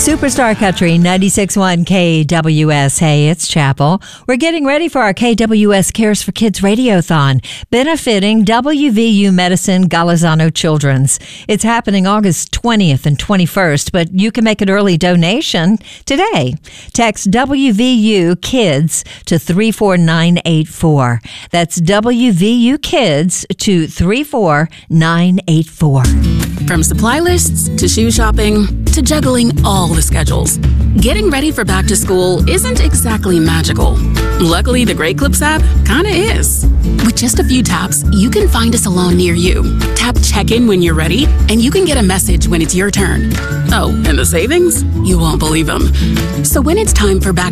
Superstar Country 96.1 KWS. Hey, it's Chapel. We're getting ready for our KWS Cares for Kids Radiothon, benefiting WVU Medicine Galazano Children's. It's happening August 20th and 21st, but you can make an early donation today. Text WVU Kids to 34984. That's WVU Kids to 34984. From supply lists to shoe shopping to juggling all the schedules, getting ready for back to school isn't exactly magical. Luckily, the Great Clips app kinda is. With just a few taps, you can find a salon near you. Tap check-in when you're ready, and you can get a message when it's your turn. Oh, and the savings? You won't believe them. So when it's time for back